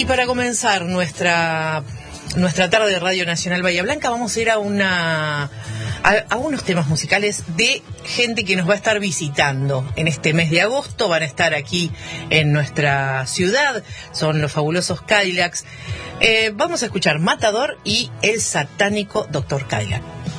Y para comenzar nuestra tarde de Radio Nacional Bahía Blanca, vamos a ir a unos temas musicales de gente que nos va a estar visitando en este mes de agosto. Van a estar aquí en nuestra ciudad, son los fabulosos Cadillacs. Vamos a escuchar Matador y el satánico Dr. Cadillac.